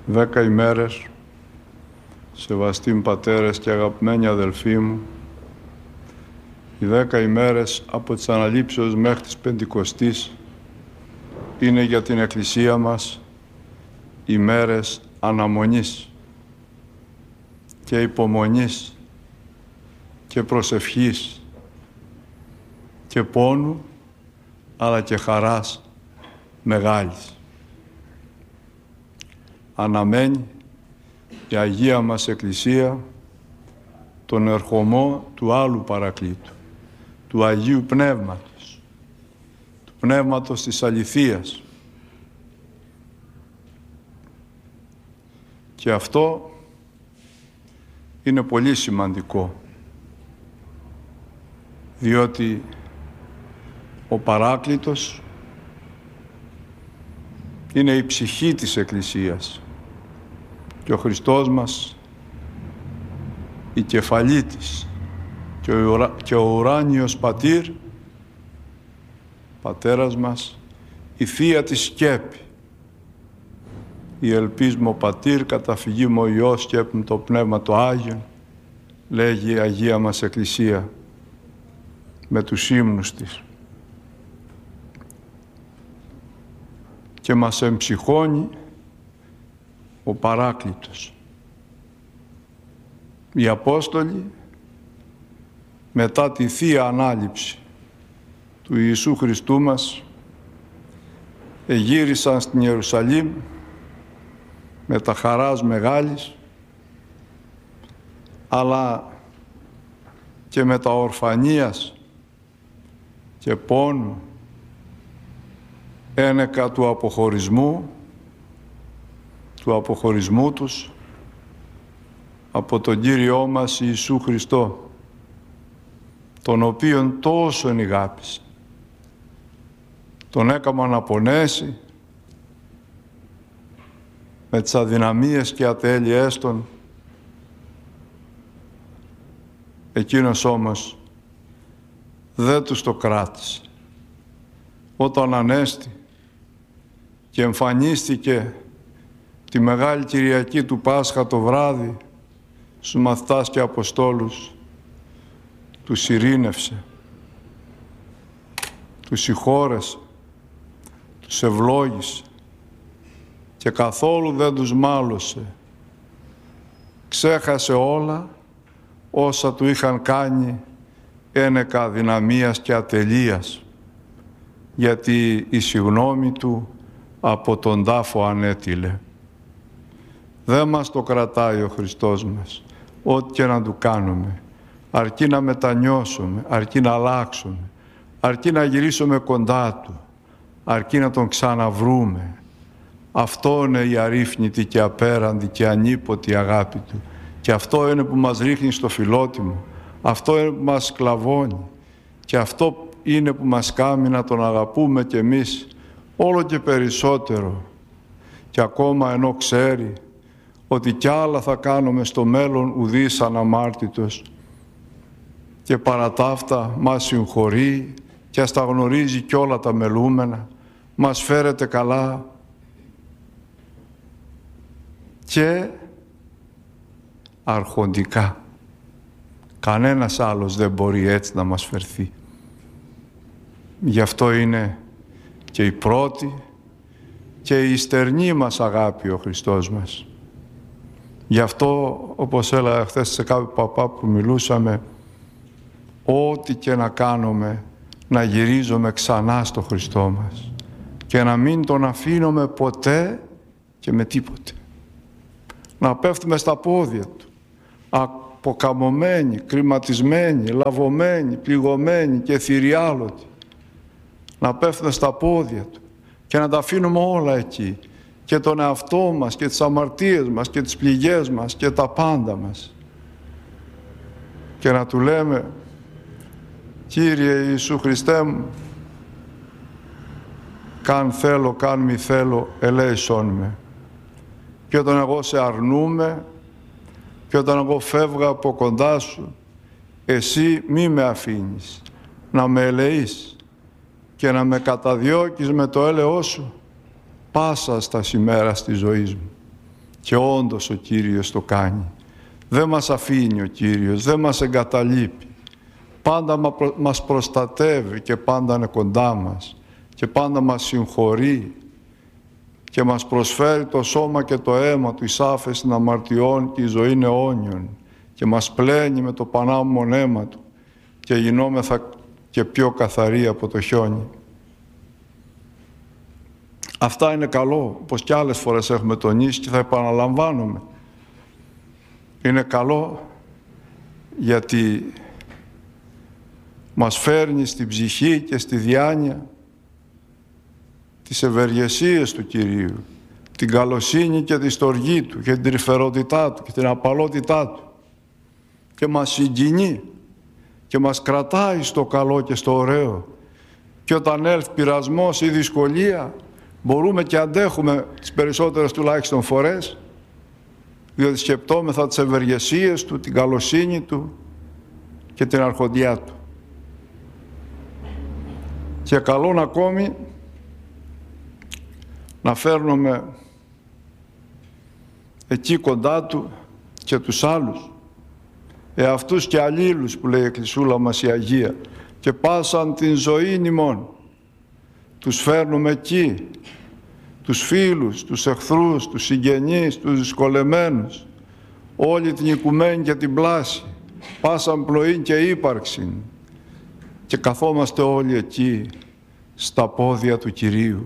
10 ημέρες, σεβαστοί πατέρες και αγαπημένοι αδελφοί μου, οι 10 ημέρες από τις Αναλήψεως μέχρι τις Πεντηκοστής είναι για την Εκκλησία μας ημέρες αναμονής και υπομονής και προσευχής και πόνου, αλλά και χαράς μεγάλης. Αναμένει η Αγία μας Εκκλησία τον ερχομό του άλλου Παρακλήτου, του Αγίου Πνεύματος, του Πνεύματος της Αληθείας. Και αυτό είναι πολύ σημαντικό, διότι ο Παράκλητος είναι η ψυχή της Εκκλησίας και ο Χριστός μας η κεφαλή της και ο ουράνιος Πατήρ, Πατέρας μας, η Θεία της σκέπη. Η ελπίσμο Πατήρ, καταφυγήμο Υιός σκέπη το Πνεύμα το Άγιον, λέγει η Αγία μας Εκκλησία με τους ύμνους της. Και μας εμψυχώνει ο Παράκλητος. Οι Απόστολοι μετά τη Θεία Ανάληψη του Ιησού Χριστού μας εγύρισαν στην Ιερουσαλήμ με τα χαράς μεγάλης, αλλά και με τα ορφανίας και πόνου ένεκα του αποχωρισμού τους από τον Κύριό μας Ιησού Χριστό, τον οποίον τόσον ηγάπησε. Τον έκαμα να πονέσει με τις αδυναμίες και ατέλειές των. Εκείνος όμως δεν τους το κράτησε. Όταν Ανέστη και εμφανίστηκε τη Μεγάλη Κυριακή του Πάσχα το βράδυ στους μαθητάς και Αποστόλους, τους ειρήνευσε, τους συγχώρεσε, τους ευλόγησε και καθόλου δεν τους μάλωσε. Ξέχασε όλα όσα του είχαν κάνει ένεκα αδυναμίας και ατελείας, γιατί η συγνώμη του από τον τάφο ανέτειλε. Δεν μας το κρατάει ο Χριστός μας, ό,τι και να του κάνουμε, αρκεί να μετανιώσουμε, αρκεί να αλλάξουμε, αρκεί να γυρίσουμε κοντά του, αρκεί να τον ξαναβρούμε. Αυτό είναι η αρρύθμιτη και απέραντη και ανίποτη αγάπη του. Και αυτό είναι που μας ρίχνει στο φιλότιμο, αυτό είναι που μας σκλαβώνει και αυτό είναι που μας κάνει να τον αγαπούμε κι εμείς όλο και περισσότερο. Και ακόμα ενώ ξέρει ότι κι άλλα θα κάνουμε στο μέλλον ουδής αναμάρτητος και παρά τα αυτά μας συγχωρεί και ας τα γνωρίζει κι όλα τα μελούμενα, μας φέρεται καλά και αρχοντικά. Κανένας άλλος δεν μπορεί έτσι να μας φερθεί. Γι' αυτό είναι και η πρώτη και η στερνή μας αγάπη ο Χριστός μας. Γι' αυτό, όπως έλεγα χθες σε κάποιο παπά που μιλούσαμε, ό,τι και να κάνουμε, να γυρίζουμε ξανά στο Χριστό μας και να μην τον αφήνουμε ποτέ και με τίποτε. Να πέφτουμε στα πόδια του, αποκαμωμένοι, κρηματισμένοι, λαβωμένοι, πληγωμένοι και θηριάλωτοι. Να πέφτουμε στα πόδια του και να τα αφήνουμε όλα εκεί, και τον εαυτό μας και τις αμαρτίες μας και τις πληγές μας και τα πάντα μας, και να του λέμε: Κύριε Ιησού Χριστέ μου, καν θέλω, καν μη θέλω, ελέησόν με. Και όταν εγώ σε αρνούμαι και όταν εγώ φεύγω από κοντά σου, εσύ μη με αφήνεις να με ελεείς και να με καταδιώκεις με το έλεος σου πάσα στα ημέρας της ζωής μου. Και όντως ο Κύριος το κάνει. Δεν μας αφήνει ο Κύριος, δεν μας εγκαταλείπει. Πάντα μας προστατεύει και πάντα είναι κοντά μας και πάντα μας συγχωρεί και μας προσφέρει το σώμα και το αίμα του εις άφεση των αμαρτιών και η ζωή αιώνιων και μας πλένει με το πανάμον αίμα του και γινόμεθα και πιο καθαροί από το χιόνι. Αυτά είναι καλό, όπως και άλλες φορές έχουμε τονίσει και θα επαναλαμβάνουμε. Είναι καλό γιατί μας φέρνει στην ψυχή και στη διάνοια τις ευεργεσίες του Κυρίου, την καλοσύνη και τη στοργή του και την τρυφερότητά του και την απαλότητά του και μας συγκινεί και μας κρατάει στο καλό και στο ωραίο και όταν έλθει πειρασμός ή δυσκολία μπορούμε και αντέχουμε τις περισσότερες τουλάχιστον φορές διότι σκεπτόμεθα τις ευεργεσίες του, την καλοσύνη του και την αρχοντιά του. Και καλόν ακόμη να φέρνουμε εκεί κοντά του και τους άλλους, εαυτούς και αλλήλους που λέει η Εκκλησούλα μας η Αγία, και πάσαν την ζωή ημών. Τους φέρνουμε εκεί, τους φίλους, τους εχθρούς, τους συγγενείς, τους δυσκολεμένους, όλη την οικουμένη και την πλάση, πάσαν πλοή και ύπαρξη και καθόμαστε όλοι εκεί στα πόδια του Κυρίου.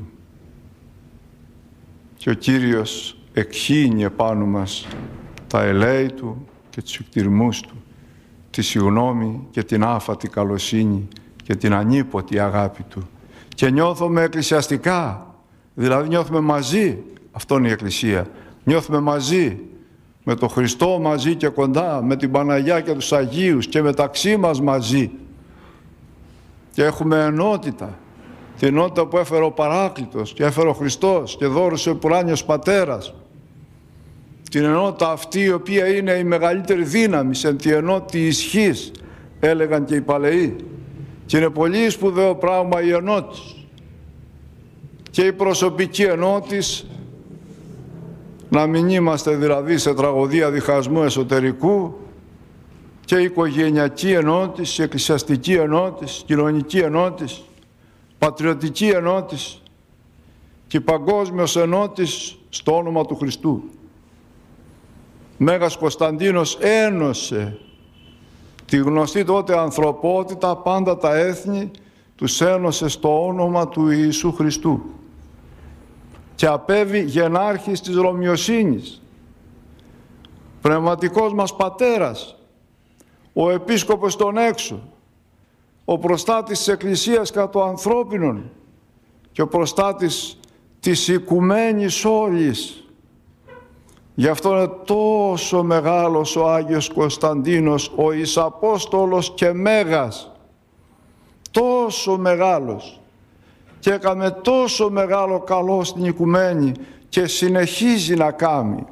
Και ο Κύριος εκχύνει επάνω μας τα ελέη Του και τους εκτιρμούς Του, τη συγγνώμη και την άφατη καλοσύνη και την ανίποτη αγάπη Του. Και νιώθουμε εκκλησιαστικά, δηλαδή νιώθουμε μαζί, αυτό είναι η Εκκλησία, νιώθουμε μαζί, με τον Χριστό μαζί και κοντά, με την Παναγιά και τους Αγίους και μεταξύ μας μαζί. Και έχουμε ενότητα, την ενότητα που έφερε ο Παράκλητος και έφερε ο Χριστός και δώρωσε ο Ουράνιος Πατέρας. Την ενότητα αυτή η οποία είναι η μεγαλύτερη δύναμη, εν τη ενώτη ισχύς, έλεγαν και οι παλαιοί. Και είναι πολύ σπουδαίο πράγμα η ενότης. Και η προσωπική ενότης, να μην είμαστε δηλαδή σε τραγωδία διχασμού εσωτερικού, και η οικογενειακή ενότηση, η εκκλησιαστική ενότηση, η κοινωνική ενότηση, πατριωτική ενότηση και η παγκόσμιος ενότηση στο όνομα του Χριστού. Μέγας Κωνσταντίνος ένωσε τη γνωστή τότε ανθρωπότητα, πάντα τα έθνη, τους ένωσε στο όνομα του Ιησού Χριστού και απέβη γενάρχης της Ρωμιοσύνης, πνευματικός μας πατέρας, ο επίσκοπος των έξω, ο προστάτης της Εκκλησίας κατά το ανθρώπινον και ο προστάτης της οικουμένης όλης. Γι' αυτό είναι τόσο μεγάλος ο Άγιος Κωνσταντίνος, ο Ισαπόστολος και Μέγας, τόσο μεγάλος και έκαμε τόσο μεγάλο καλό στην οικουμένη και συνεχίζει να κάνει.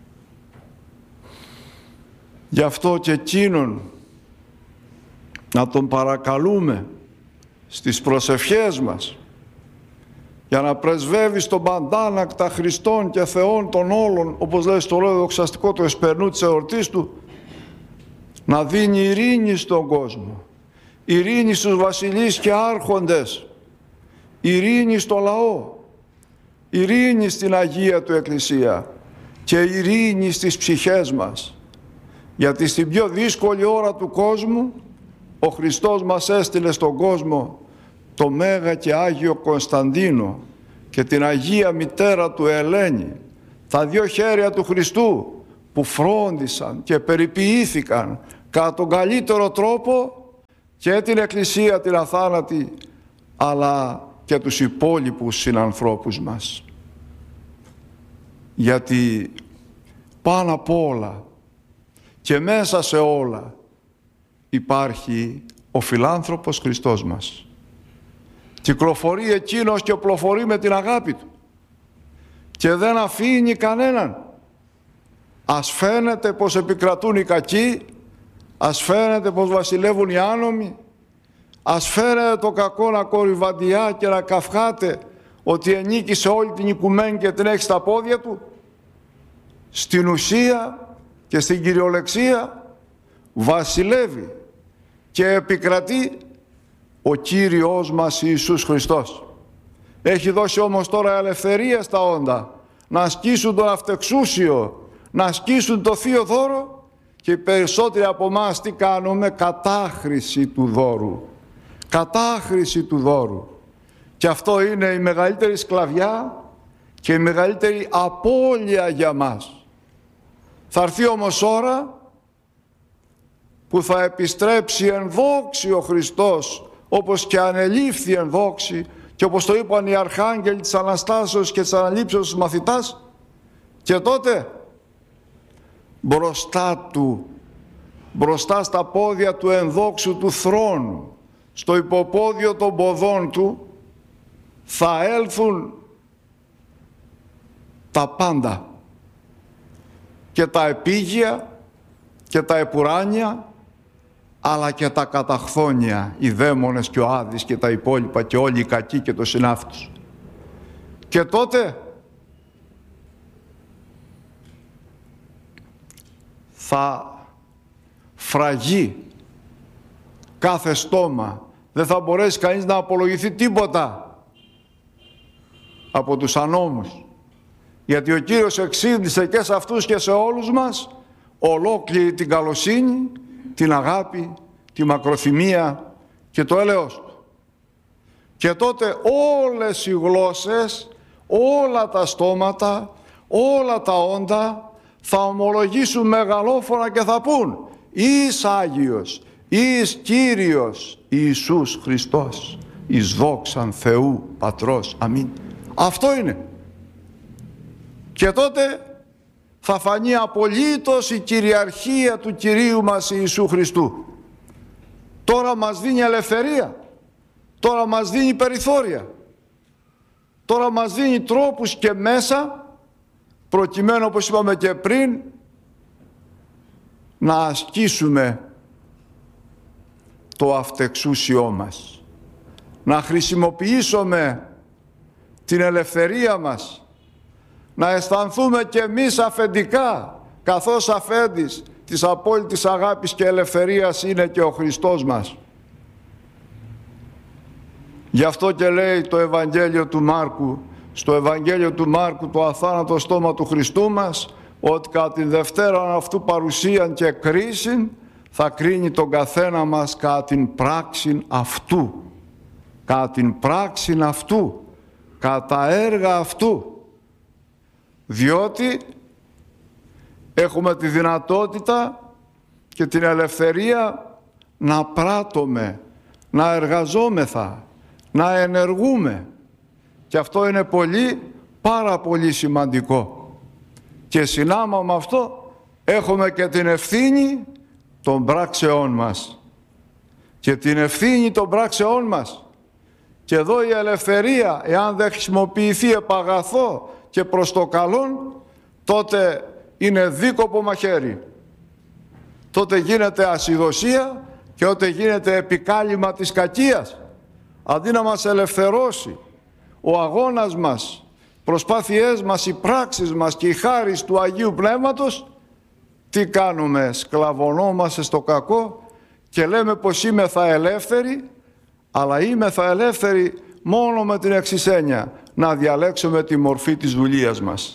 Γι' αυτό και εκείνον να τον παρακαλούμε στις προσευχές μας για να πρεσβεύει στον παντάνακτα Χριστών και Θεών των όλων, όπως λέει στο λόγο δοξαστικό του εσπερνού της εορτής του, να δίνει ειρήνη στον κόσμο, ειρήνη στους βασιλείς και άρχοντες, ειρήνη στο λαό, ειρήνη στην Αγία του Εκκλησία και ειρήνη στις ψυχές μας. Γιατί στην πιο δύσκολη ώρα του κόσμου ο Χριστός μας έστειλε στον κόσμο το Μέγα και Άγιο Κωνσταντίνο και την Αγία Μητέρα του Ελένη, τα δύο χέρια του Χριστού που φρόντισαν και περιποιήθηκαν κατά τον καλύτερο τρόπο και την Εκκλησία την αθάνατη αλλά και τους υπόλοιπους συνανθρώπους μας. Γιατί πάνω απ' όλα και μέσα σε όλα υπάρχει ο φιλάνθρωπος Χριστός μας. Κυκλοφορεί εκείνος και οπλοφορεί με την αγάπη του και δεν αφήνει κανέναν. Ας φαίνεται πως επικρατούν οι κακοί, ας φαίνεται πως βασιλεύουν οι άνομοι, ας φαίνεται το κακό να κορυβαντιά και να καυχάται ότι ενίκησε όλη την οικουμένη και την έχει στα πόδια του. στην ουσία και στην κυριολεξία βασιλεύει και επικρατεί ο Κύριος μας Ιησούς Χριστός. Έχει δώσει όμως τώρα ελευθερία στα όντα να ασκήσουν τον αυτεξούσιο, να ασκήσουν το θείο δώρο, και οι περισσότεροι από εμάς τι κάνουμε? Κατάχρηση του δώρου. Κατάχρηση του δώρου. Και αυτό είναι η μεγαλύτερη σκλαβιά και η μεγαλύτερη απώλεια για μας. Θα έρθει όμως ώρα που θα επιστρέψει εν δόξη ο Χριστός, όπως και ανελήφθη εν δόξη, και όπως το είπαν οι αρχάγγελοι της Αναστάσεως και της Αναλήψεως της μαθητάς, και τότε μπροστά του, μπροστά στα πόδια του ενδόξου του θρόνου, στο υποπόδιο των ποδών του, θα έλθουν τα πάντα, και τα επίγεια και τα επουράνια, αλλά και τα καταχθόνια, οι δαίμονες και ο Άδης και τα υπόλοιπα και όλοι οι κακοί και το συνάφη τους. Και τότε θα φραγεί κάθε στόμα, δεν θα μπορέσει κανείς να απολογηθεί τίποτα από τους ανώμους, γιατί ο Κύριος εξήντησε και σε αυτούς και σε όλους μας ολόκληρη την καλοσύνη, την αγάπη, τη μακροθυμία και το έλεος του. Και τότε όλες οι γλώσσες, όλα τα στόματα, όλα τα όντα θα ομολογήσουν μεγαλόφωνα και θα πούν: Εις Άγιος, εις Κύριος Ιησούς Χριστός, εις δόξαν Θεού Πατρός. Αμήν. Αυτό είναι. Και τότε θα φανεί απολύτως η κυριαρχία του Κυρίου μας Ιησού Χριστού. Τώρα μας δίνει ελευθερία, τώρα μας δίνει περιθώρια, τώρα μας δίνει τρόπους και μέσα, προκειμένου, όπως είπαμε και πριν, να ασκήσουμε το αυτεξούσιό μας, να χρησιμοποιήσουμε την ελευθερία μας, να αισθανθούμε και εμείς αφεντικά, καθώς αφέντης της απόλυτης αγάπης και ελευθερίας είναι και ο Χριστός μας. Γι' αυτό και λέει το Ευαγγέλιο του Μάρκου, στο Ευαγγέλιο του Μάρκου, το αθάνατο στόμα του Χριστού μας, ότι κατά την Δευτέρα αυτού παρουσίαν και κρίσιν θα κρίνει τον καθένα μας κατά την πράξην αυτού, κατά την πράξην αυτού, κατά τα έργα αυτού. Διότι έχουμε τη δυνατότητα και την ελευθερία να πράττουμε, να εργαζόμεθα, να ενεργούμε. Και αυτό είναι πάρα πολύ σημαντικό. Και συνάμα με αυτό έχουμε και την ευθύνη των πράξεών μας. Και την ευθύνη των πράξεών μας. Και εδώ η ελευθερία, εάν δεν χρησιμοποιηθεί επ' αγαθό και προς το καλόν, τότε είναι δίκοπο μαχαίρι. Τότε γίνεται ασυδοσία και τότε γίνεται επικάλυμα της κακίας. Αντί να μας ελευθερώσει ο αγώνας μας, προσπάθειές μας, οι πράξεις μας και η χάρις του Αγίου Πνεύματος, τι κάνουμε? Σκλαβωνόμαστε στο κακό και λέμε πως είμαι θα ελεύθερη, αλλά είμαι θα ελεύθερη μόνο με την εξής έννοια: να διαλέξουμε τη μορφή της δουλείας μας.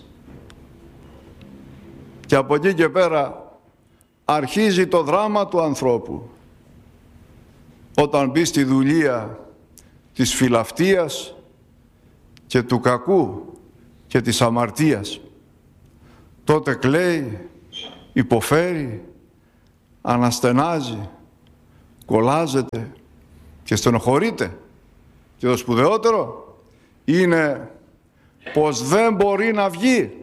Και από εκεί και πέρα αρχίζει το δράμα του ανθρώπου. Όταν μπει στη δουλεία της φιλαυτίας και του κακού και της αμαρτίας, τότε κλαίει, υποφέρει, αναστενάζει, κολλάζεται και στενοχωρείται. Και το σπουδαιότερο είναι πως δεν μπορεί να βγει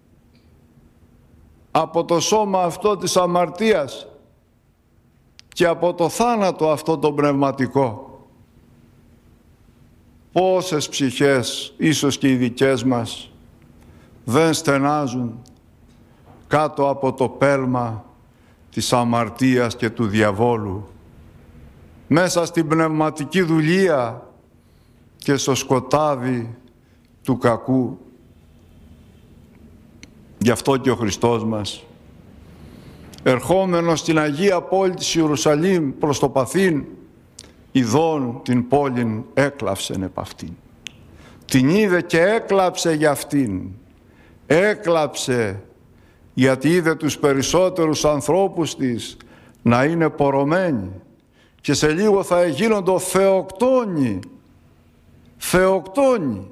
από το σώμα αυτό της αμαρτίας και από το θάνατο αυτό το πνευματικό. Πόσες ψυχές, ίσως και οι δικές μας, δεν στενάζουν κάτω από το πέλμα της αμαρτίας και του διαβόλου, μέσα στην πνευματική δουλεία και στο σκοτάδι του κακού. Γι' αυτό και ο Χριστός μας, ερχόμενος στην Αγία πόλη της Ιερουσαλήμ προς το παθήν, ειδών την πόλην έκλαψεν επ' αυτήν. Την είδε και έκλαψε για αυτήν. Έκλαψε γιατί είδε τους περισσότερους ανθρώπους της να είναι πορωμένοι και σε λίγο θα γίνοντο θεοκτόνοι. Θεοκτόνοι.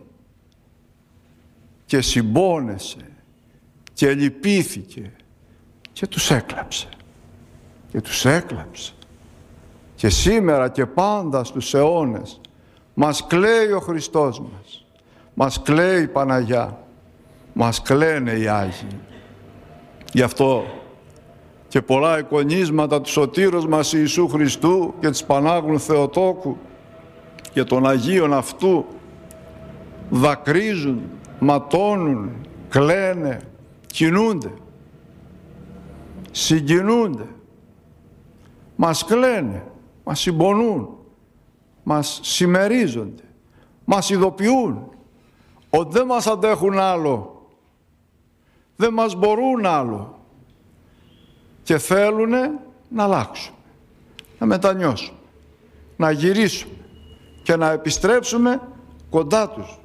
Και συμπόνεσε και λυπήθηκε και τους έκλαψε. Και τους έκλαψε. Και σήμερα και πάντα στους αιώνες μας κλαίει ο Χριστός μας. Μας κλαίει η Παναγιά. Μας κλαίνε οι Άγιοι. Γι' αυτό και πολλά εικονίσματα του Σωτήρος μας Ιησού Χριστού και της Πανάγνου Θεοτόκου και των Αγίων αυτού δακρύζουν, ματώνουν, κλαίνε, κινούνται, συγκινούνται. Μας κλαίνε, μας συμπονούν, μας συμμερίζονται, μας ειδοποιούν ότι δεν μας αντέχουν άλλο, δεν μας μπορούν άλλο και θέλουν να αλλάξουμε, να μετανιώσουμε, να γυρίσουμε και να επιστρέψουμε κοντά τους.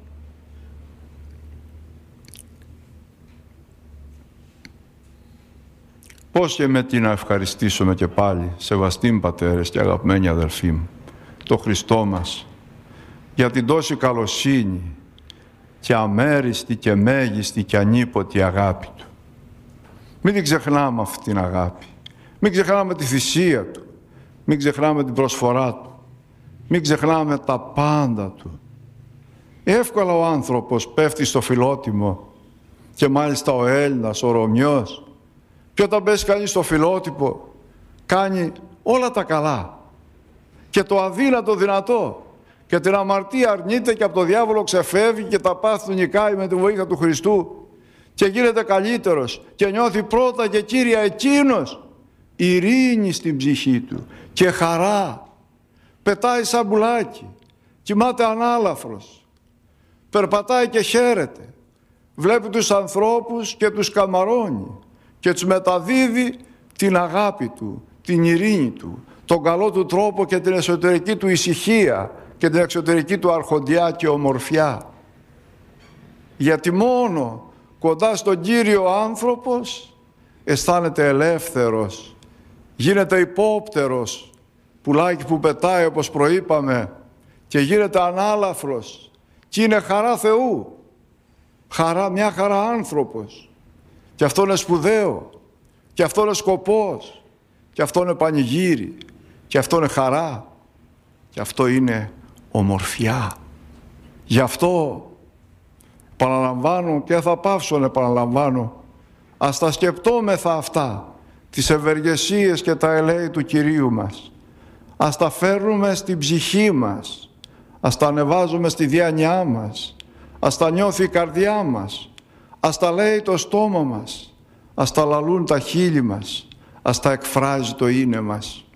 Πώς και με τι να ευχαριστήσουμε και πάλι, σεβαστοί πατέρες και αγαπημένοι αδελφοί μου, το Χριστό μας για την τόση καλοσύνη και αμέριστη και μέγιστη και ανίποτη αγάπη Του. Μην την ξεχνάμε αυτή την αγάπη. Μην ξεχνάμε τη θυσία Του. Μην ξεχνάμε την προσφορά Του. Μην ξεχνάμε τα πάντα Του. Εύκολα ο άνθρωπος πέφτει στο φιλότιμο και μάλιστα ο Έλληνας, ο Ρωμιός, και όταν πέσει κανείς στο φιλότιμο κάνει όλα τα καλά και το αδύνατο δυνατό και την αμαρτία αρνείται και από το διάβολο ξεφεύγει και τα πάθη του νικάει με τη βοήθεια του Χριστού και γίνεται καλύτερος και νιώθει πρώτα και κύρια εκείνος ειρήνη στην ψυχή του και χαρά. Πετάει σαν πουλάκι, κοιμάται ανάλαφρος, περπατάει και χαίρεται, βλέπει τους ανθρώπους και τους καμαρώνει και τους μεταδίδει την αγάπη Του, την ειρήνη Του, τον καλό Του τρόπο και την εσωτερική Του ησυχία και την εξωτερική Του αρχοντιά και ομορφιά. Γιατί μόνο κοντά στον Κύριο άνθρωπος αισθάνεται ελεύθερος, γίνεται υπόπτερος, πουλάκι που πετάει όπως προείπαμε και γίνεται ανάλαφρος και είναι χαρά Θεού, μια χαρά άνθρωπος. Και αυτό είναι σπουδαίο, και αυτό είναι σκοπός, και αυτό είναι πανηγύρι, και αυτό είναι χαρά, και αυτό είναι ομορφιά. Γι' αυτό επαναλαμβάνω και θα πάψω να επαναλαμβάνω, ας τα σκεπτόμεθα αυτά, τις ευεργεσίες και τα ελέη του Κυρίου μας. Ας τα φέρνουμε στην ψυχή μας, ας τα ανεβάζουμε στη διάνοιά μας, ας τα νιώθει η καρδιά μας, ας τα λέει το στόμα μας, ας τα λαλούν τα χείλη μας, ας τα εκφράζει το είναι μας.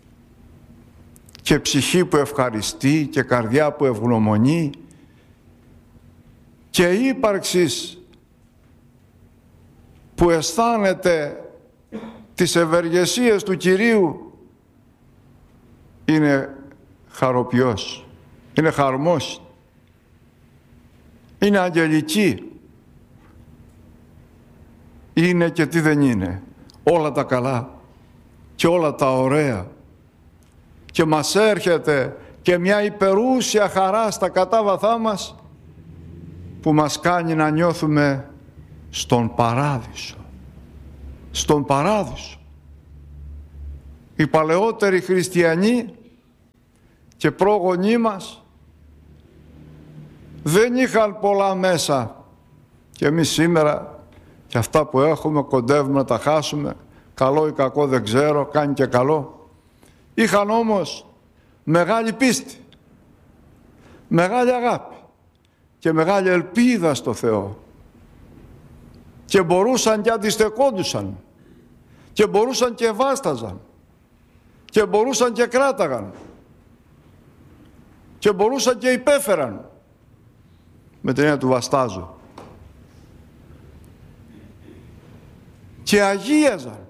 Και ψυχή που ευχαριστεί και καρδιά που ευγνωμονεί και ύπαρξης που αισθάνεται τις ευεργεσίες του Κυρίου είναι χαροποιός, είναι χαρμός, είναι αγγελική. Είναι και τι δεν είναι, όλα τα καλά και όλα τα ωραία. Και μας έρχεται και μια υπερούσια χαρά στα κατάβαθά μας που μας κάνει να νιώθουμε στον παράδεισο. Στον παράδεισο. Οι παλαιότεροι χριστιανοί και πρόγονοί μας δεν είχαν πολλά μέσα και εμείς σήμερα και αυτά που έχουμε κοντεύουμε να τα χάσουμε, καλό ή κακό δεν ξέρω, κάνει και καλό. Είχαν όμως μεγάλη πίστη, μεγάλη αγάπη και μεγάλη ελπίδα στο Θεό και μπορούσαν και αντιστεκόντουσαν και μπορούσαν και βάσταζαν και μπορούσαν και κράταγαν και μπορούσαν και υπέφεραν, με την έννοια του βαστάζω. και αγίαζαν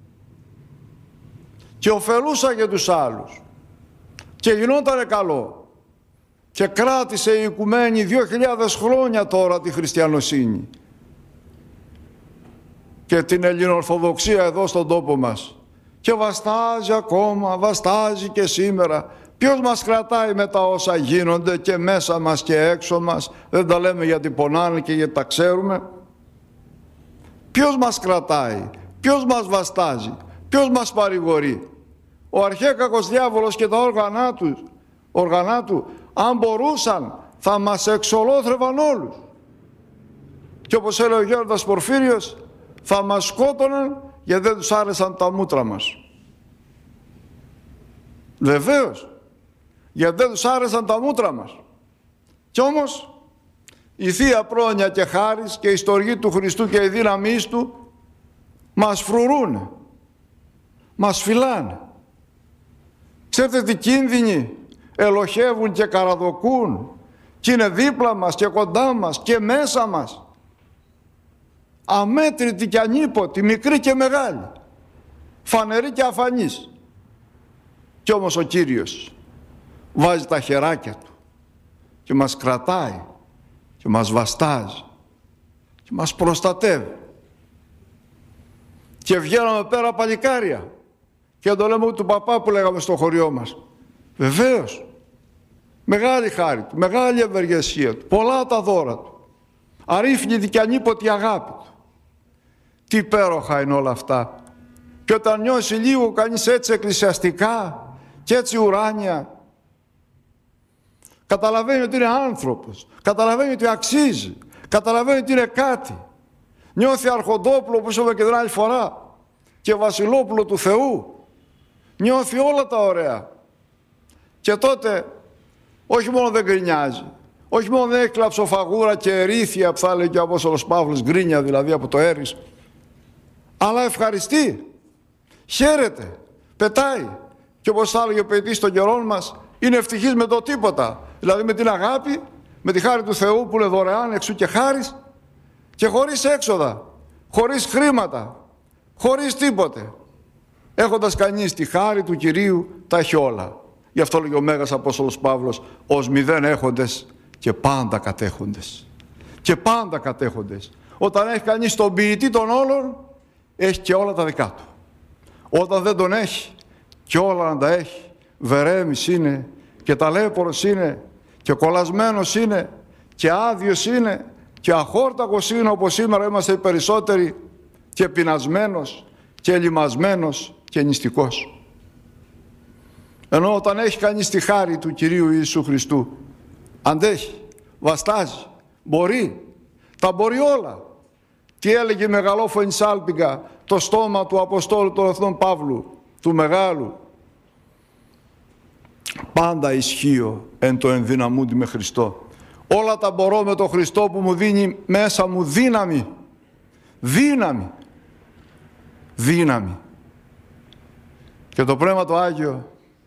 και ωφελούσαν και τους άλλους και γινότανε καλό και κράτησε η οικουμένη 2.000 χρόνια τώρα τη χριστιανοσύνη και την ελληνοορθοδοξία εδώ στον τόπο μας και βαστάζει ακόμα, βαστάζει και σήμερα. Ποιος μας κρατάει με τα όσα γίνονται και μέσα μας και έξω μας? Δεν τα λέμε γιατί πονάνε και γιατί τα ξέρουμε. Ποιος μας κρατάει, ποιος μας βαστάζει, ποιος μας παρηγορεί? Ο αρχαίκακος διάβολος και τα όργανά του, αν μπορούσαν θα μας εξολόθρευαν όλους. Και όπως έλεγε ο Γέροντας Πορφύριος, θα μας σκότωναν γιατί δεν τους άρεσαν τα μούτρα μας. Βεβαίως, γιατί δεν τους άρεσαν τα μούτρα μας. Κι όμως η Θεία Πρόνοια και χάρις και η στοργή του Χριστού και η δύναμή του μας φρουρούνε, μας φυλάνε. Ξέρετε τι κίνδυνοι ελοχεύουν και καραδοκούν και είναι δίπλα μας και κοντά μας και μέσα μας? Αμέτρητοι και ανίποτοι, μικροί και μεγάλοι, φανεροί και αφανείς. Κι όμως ο Κύριος βάζει τα χεράκια του και μας κρατάει και μας βαστάζει και μας προστατεύει. Και βγαίναμε πέρα παλικάρια και το λέμε του παπά που λέγαμε στο χωριό μας. Βεβαίως, μεγάλη χάρη του, μεγάλη ευεργεσία του, πολλά τα δώρα του, αρρύθμιτη και ανίποτη αγάπη του. Τι υπέροχα είναι όλα αυτά. Και όταν νιώσει λίγο κανείς έτσι εκκλησιαστικά και έτσι ουράνια, καταλαβαίνει ότι είναι άνθρωπος, καταλαβαίνει ότι αξίζει, καταλαβαίνει ότι είναι κάτι. Νιώθει αρχοντόπουλο, όπως είπαμε και την άλλη φορά, και βασιλόπουλο του Θεού. Νιώθει όλα τα ωραία. Και τότε όχι μόνο δεν γκρινιάζει, όχι μόνο δεν έχει κλαψοφαγούρα και ερήθια που θα έλεγε και ο Απόστολος Παύλος, γκρίνια δηλαδή από το έρης, αλλά ευχαριστεί, χαίρεται, πετάει. Και όπως θα έλεγε ο ποιητής των καιρών μας, είναι ευτυχής με το τίποτα. Δηλαδή με την αγάπη, με τη χάρη του Θεού που είναι δωρεάν, εξού και χάρις, και χωρίς έξοδα, χωρίς χρήματα, χωρίς τίποτε. Έχοντας κανείς τη χάρη του Κυρίου, τα έχει όλα. Γι' αυτό λέγει ο Μέγας Απόστολος Παύλος, ως μηδέν έχοντες και πάντα κατέχοντες. Και πάντα κατέχοντες. Όταν έχει κανείς τον ποιητή των όλων, έχει και όλα τα δικά του. Όταν δεν τον έχει, και όλα να τα έχει, βερέμης είναι και ταλέπορος είναι και κολλασμένος είναι και άδειος είναι και αχόρτακος είναι, όπως σήμερα είμαστε οι περισσότεροι, και πεινασμένος και λιμασμένος και νηστικός. Ενώ όταν έχει κανείς τη χάρη του Κυρίου Ιησού Χριστού, αντέχει, βαστάζει, μπορεί, τα μπορεί όλα. Τι έλεγε η μεγαλόφωνη σάλπιγγα, το στόμα του Αποστόλου των Εθνών Παύλου, του Μεγάλου? Πάντα ισχύω εν το ενδυναμούντι με Χριστό. Όλα τα μπορώ με τον Χριστό που μου δίνει μέσα μου δύναμη. Δύναμη. Δύναμη. Και το Πνεύμα το Άγιο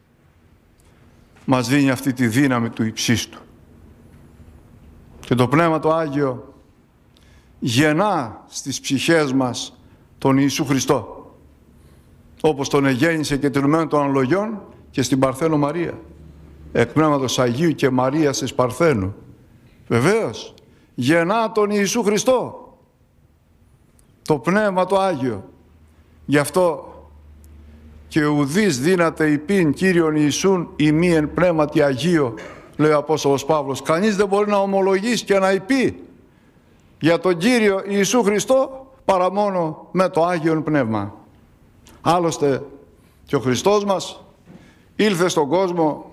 μας δίνει αυτή τη δύναμη του υψίστου. Και το Πνεύμα το Άγιο γεννά στις ψυχές μας τον Ιησού Χριστό, όπως τον εγέννησε και τηρουμένο των αναλογιών και στην Παρθένο Μαρία, εκ Πνεύματος Αγίου και Μαρίας της Παρθένου. Βεβαίως, γεννά τον Ιησού Χριστό, το Πνεύμα το Άγιο. Γι' αυτό και ουδείς δύναται υπήν Κύριον Ιησούν ημί εν Πνεύματι Αγίο, λέει ο Απόστολος Παύλος. Κανείς δεν μπορεί να ομολογήσει και να υπεί για τον Κύριο Ιησού Χριστό παρά μόνο με το Άγιον Πνεύμα. Άλλωστε και ο Χριστός μας ήλθε στον κόσμο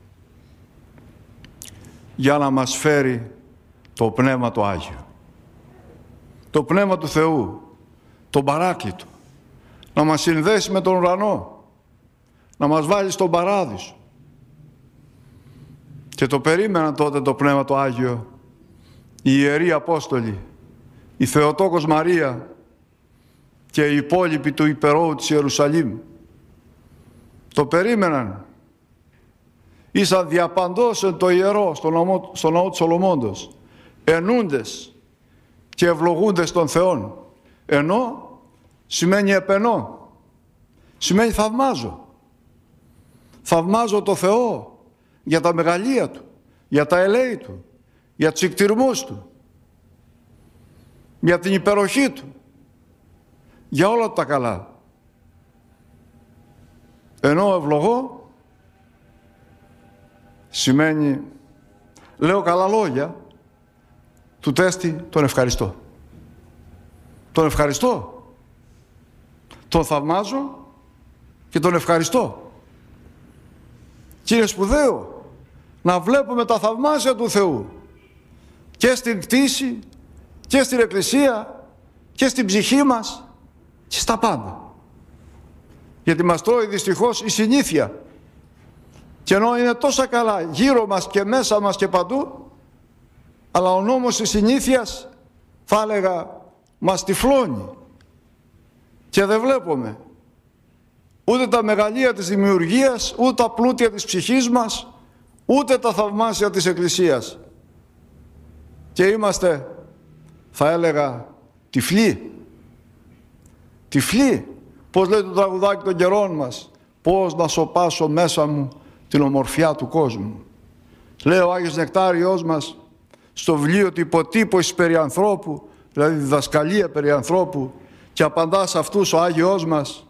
για να μας φέρει το Πνεύμα το Άγιο, το Πνεύμα του Θεού, τον Παράκλητο, να μας συνδέσει με τον ουρανό, να μας βάλει στον Παράδεισο. Και το περίμεναν τότε το Πνεύμα το Άγιο οι Ιεροί Απόστολοι, η Θεοτόκος Μαρία και οι υπόλοιποι του υπερόου της Ιερουσαλήμ. Το περίμεναν. Ήσαν διαπαντός εν το ιερό, στο ναό του σημαίνει επενώ, σημαίνει θαυμάζω. Θαυμάζω το Θεό για τα μεγαλεία Του, για τα ελέη Του, για τους εκτιρμούς Του, για την υπεροχή Του, για όλα τα καλά. Ενώ ευλογώ σημαίνει λέω καλά λόγια, του τέστη τον ευχαριστώ. Τον ευχαριστώ. Τον θαυμάζω και τον ευχαριστώ. Και είναι σπουδαίο να βλέπουμε τα θαυμάσια του Θεού και στην κτήση και στην Εκκλησία και στην ψυχή μας και στα πάντα. Γιατί μας τρώει δυστυχώς η συνήθεια. Και ενώ είναι τόσα καλά γύρω μας και μέσα μας και παντού, αλλά ο νόμος της συνήθειας, θα έλεγα, μας τυφλώνει. Και δεν βλέπουμε ούτε τα μεγαλεία της δημιουργίας, ούτε τα πλούτια της ψυχής μας, ούτε τα θαυμάσια της Εκκλησίας. Και είμαστε, θα έλεγα, τυφλοί. Τυφλοί. Πώς λέει το τραγουδάκι των καιρών μας, πώς να σωπάσω μέσα μου την ομορφιά του κόσμου. Λέει ο Άγιος Νεκτάριος μας στο βιβλίο του υποτύπωσης περί ανθρώπου, δηλαδή διδασκαλία περί ανθρώπου, και απαντά σε αυτούς ο Άγιος μας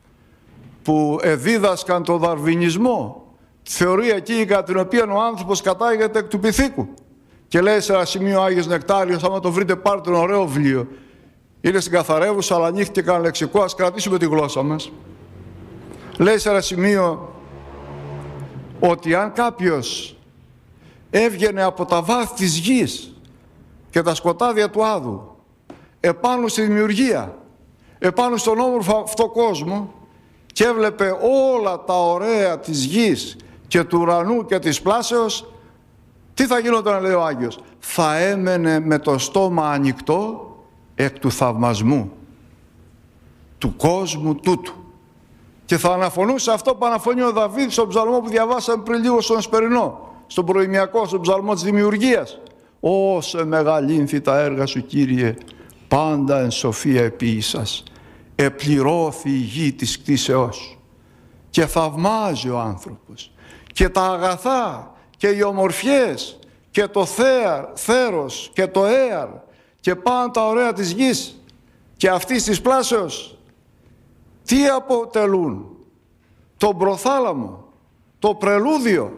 που εδίδασκαν το δαρβινισμό, τη θεωρία εκείνη κατά την οποία ο άνθρωπος κατάγεται εκ του πυθίκου. Και λέει σε ένα σημείο ο Άγιος Νεκτάριος, άμα το βρείτε πάρτε ένα ωραίο βιβλίο, είναι στην Καθαρεύουσα, αλλά ανοίχτηκε κανένα λεξικό, ας κρατήσουμε τη γλώσσα μας. Λέει σε ένα σημείο ότι αν κάποιος έβγαινε από τα βάθη της γης και τα σκοτάδια του άδου επάνω στη δημιουργία, επάνω στον όμορφο αυτό κόσμο και έβλεπε όλα τα ωραία της γης και του ουρανού και της πλάσεως, τι θα γινόταν, λέει ο Άγιος? Θα έμενε με το στόμα ανοιχτό εκ του θαυμασμού του κόσμου τούτου. Και θα αναφωνούσε αυτό που αναφωνεί ο Δαβίδ στον ψαλμό που διαβάσαμε πριν λίγο στον Εσπερινό, στον προημιακό, στον ψαλμό της δημιουργίας. Όσε μεγαλύνθη τα έργα σου, Κύριε, πάντα εν σοφία επίησας. Επληρώθη η γη της κτήσεώς. Και θαυμάζει ο άνθρωπος. Και τα αγαθά και οι ομορφιές και το θέρος και το έαρ και πάντα τα ωραία της γης και αυτής της πλάσεως. Τι αποτελούν? Τον προθάλαμο, το πρελούδιο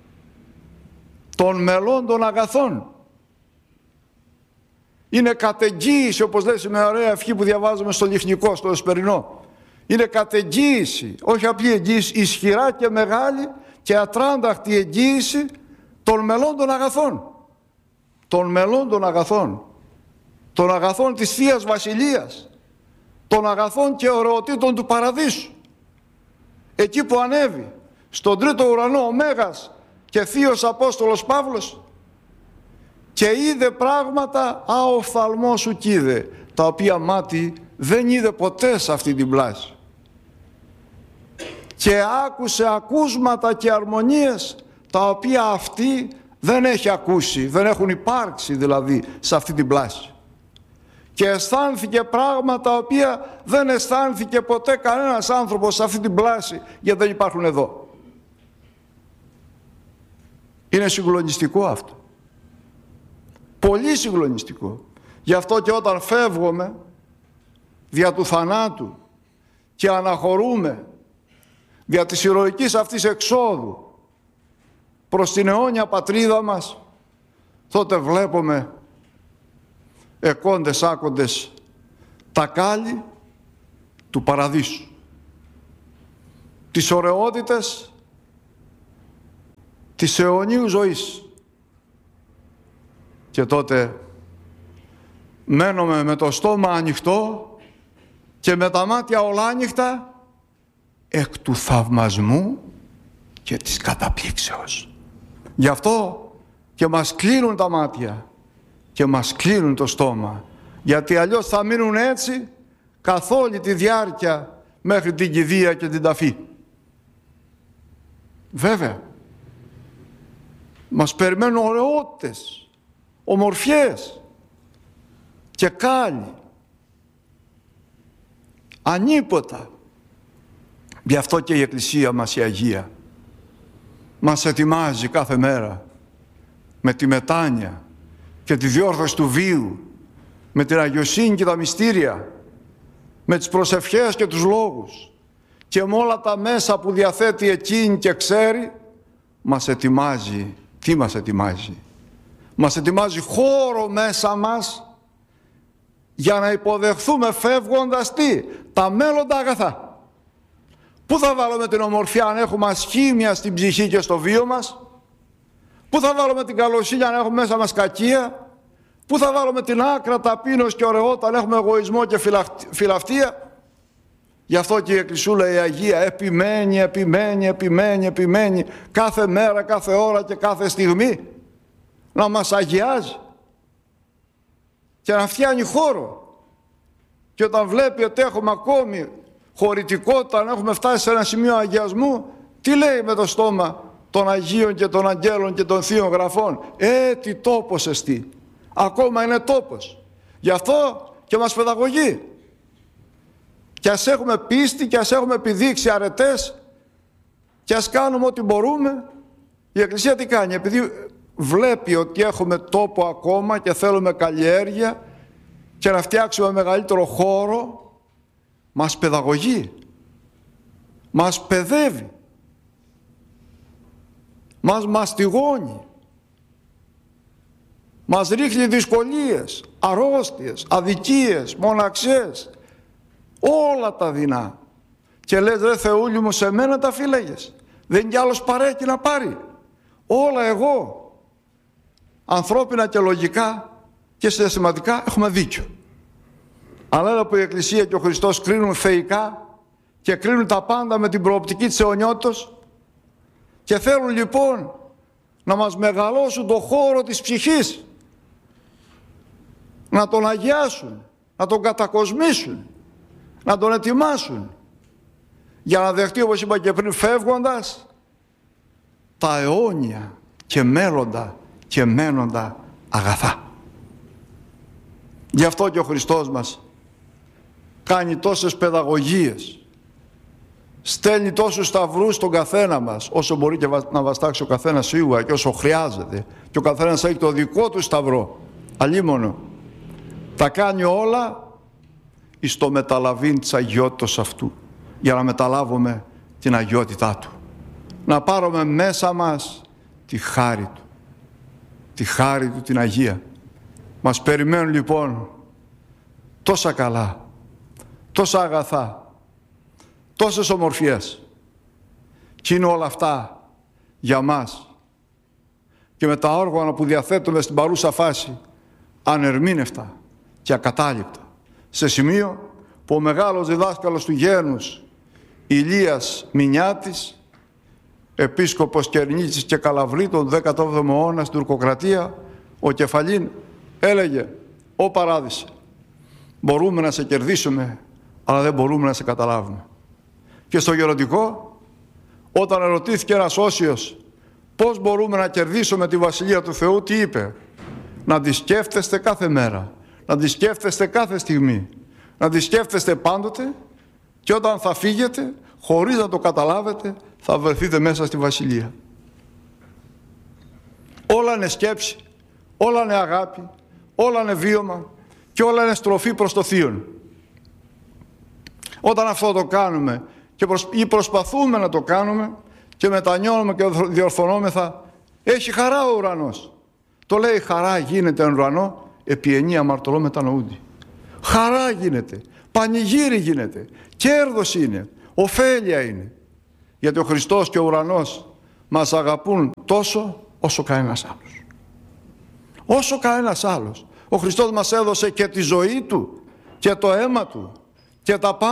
των μελών των αγαθών. Είναι κατεγγίηση, όπως λέει με ωραία ευχή που διαβάζουμε στο Λιχνικό, στο Εσπερινό. Είναι κατεγγίηση, όχι απλή εγγύηση, ισχυρά και μεγάλη και ατράνταχτη εγγύηση των μελών των αγαθών. Των μελών των αγαθών. Των αγαθών της Θείας Βασιλείας. Των αγαθών και ωραιοτήτων του παραδείσου. Εκεί που ανέβη στον τρίτο ουρανό ο Μέγας και θείος Απόστολος Παύλος και είδε πράγματα αοφθαλμός σου κοίδε, τα οποία μάτι δεν είδε ποτέ σε αυτή την πλάση. Και άκουσε ακούσματα και αρμονίες τα οποία αυτή δεν έχει ακούσει, δεν έχουν υπάρξει δηλαδή σε αυτή την πλάση. Και αισθάνθηκε πράγματα τα οποία δεν αισθάνθηκε ποτέ κανένας άνθρωπος σε αυτή την πλάση, γιατί δεν υπάρχουν εδώ. Είναι συγκλονιστικό αυτό. Πολύ συγκλονιστικό. Γι' αυτό και όταν φεύγουμε δια του θανάτου και αναχωρούμε δια της ηρωικής αυτής εξόδου προς την αιώνια πατρίδα μας, τότε βλέπουμε εκόντες άκοντες τα κάλλη του παραδείσου, τις ωραιότητες της αιωνίου ζωής. Και τότε μένουμε με το στόμα ανοιχτό και με τα μάτια όλα άνοιχτα εκ του θαυμασμού και της καταπλήξεως. Γι' αυτό και μας κλείνουν τα μάτια και μας κλείνουν το στόμα, γιατί αλλιώς θα μείνουν έτσι καθ' όλη τη διάρκεια μέχρι την κηδεία και την ταφή. Βέβαια, μας περιμένουν ωραιότητες, ομορφιές και κάλλη. ανίποτα. Γι' αυτό και η Εκκλησία μας η Αγία μας ετοιμάζει κάθε μέρα με τη μετάνοια και τη διόρθωση του βίου, με την αγιοσύνη και τα μυστήρια, με τις προσευχές και τους λόγους και με όλα τα μέσα που διαθέτει εκείνη και ξέρει, μας ετοιμάζει. Τι μας ετοιμάζει? Μας ετοιμάζει χώρο μέσα μας για να υποδεχθούμε φεύγοντας τι? Τα μέλλοντα αγαθά. Πού θα βάλουμε την ομορφιά αν έχουμε ασχήμια στην ψυχή και στο βίο μας? Πού θα βάλουμε την καλοσύνη αν έχουμε μέσα μας κακία? Πού θα βάλουμε την άκρα ταπείνωση και ωραιότητα αν έχουμε εγωισμό και φιλαυτία? Γι' αυτό και η Εκκλησούλα η Αγία επιμένει κάθε μέρα, κάθε ώρα και κάθε στιγμή να μας αγιάζει και να φτιάνει χώρο. Και όταν βλέπει ότι έχουμε ακόμη χωρητικότητα, να έχουμε φτάσει σε ένα σημείο αγιασμού, τι λέει με το στόμα των Αγίων και των Αγγέλων και των Θείων Γραφών? Τι τόπος εστί. Ακόμα είναι τόπος. Γι' αυτό και μας παιδαγωγεί. Και ας έχουμε πίστη και ας έχουμε επιδείξει αρετές και ας κάνουμε ό,τι μπορούμε, η Εκκλησία τι κάνει? Επειδή βλέπει ότι έχουμε τόπο ακόμα και θέλουμε καλλιέργεια και να φτιάξουμε μεγαλύτερο χώρο, μας παιδαγωγεί, μας παιδεύει, μας μαστιγώνει, μας ρίχνει δυσκολίες, αρρώστιες, αδικίες, μοναξίες, όλα τα δεινά. Και λες, ρε Θεούλη μου, σε μένα τα φύλαγες, δεν κι άλλος παρέκει να πάρει, όλα εγώ. Ανθρώπινα και λογικά και συναισθηματικά έχουμε δίκιο. Αλλά εδώ που η Εκκλησία και ο Χριστός κρίνουν θεϊκά και κρίνουν τα πάντα με την προοπτική της αιωνιότητος και θέλουν λοιπόν να μας μεγαλώσουν το χώρο της ψυχής, να τον αγιάσουν, να τον κατακοσμήσουν, να τον ετοιμάσουν για να δεχτεί, όπως είπα και πριν, φεύγοντας τα αιώνια και μέλλοντα και μένοντα αγαθά. Γι' αυτό και ο Χριστός μας κάνει τόσες παιδαγωγίες, στέλνει τόσους σταυρούς στον καθένα μας, όσο μπορεί και να βαστάξει ο καθένας σίγουρα και όσο χρειάζεται, και ο καθένας έχει το δικό του σταυρό, αλίμονο. Τα κάνει όλα εις το μεταλαβήν της αγιότητος αυτού, για να μεταλάβουμε την αγιότητά του, να πάρουμε μέσα μας τη χάρη του, τη χάρη του την Αγία. Μας περιμένουν λοιπόν τόσα καλά, τόσα αγαθά, τόσες ομορφιές, και είναι όλα αυτά για μας και με τα όργανα που διαθέτουμε στην παρούσα φάση ανερμήνευτα και ακατάληπτα, σε σημείο που ο μεγάλος διδάσκαλος του γένους Ηλίας Μινιάτης, επίσκοπος Κερνίτσης και Καλαβρή τον 17ο αιώνα στην τουρκοκρατία, ο Κεφαλήν έλεγε: «Ω Παράδεισε, μπορούμε να σε κερδίσουμε, αλλά δεν μπορούμε να σε καταλάβουμε». Και στο γεροντικό, όταν ερωτήθηκε ένας όσιος πώς μπορούμε να κερδίσουμε τη Βασιλεία του Θεού, τι είπε? Να τη σκέφτεστε κάθε μέρα, να τη σκέφτεστε κάθε στιγμή, να τη σκέφτεστε πάντοτε, και όταν θα φύγετε, χωρίς να το καταλάβετε, θα βρεθείτε μέσα στη Βασιλεία. Όλα είναι σκέψη, όλα είναι αγάπη, όλα είναι βίωμα και όλα είναι στροφή προς το Θείον. Όταν αυτό το κάνουμε ή προσπαθούμε να το κάνουμε και μετανιώνουμε και διορθωνόμεθα, έχει χαρά ο ουρανός. Το λέει: χαρά γίνεται εν ουρανό, επί ενή αμαρτωλό μετανοούντι. Χαρά γίνεται, πανηγύρι γίνεται, κέρδος είναι, ωφέλεια είναι. Γιατί ο Χριστός και ο ουρανός μας αγαπούν τόσο όσο κανένας άλλος. Όσο κανένας άλλος. Ο Χριστός μας έδωσε και τη ζωή Του και το αίμα Του και τα πάντα.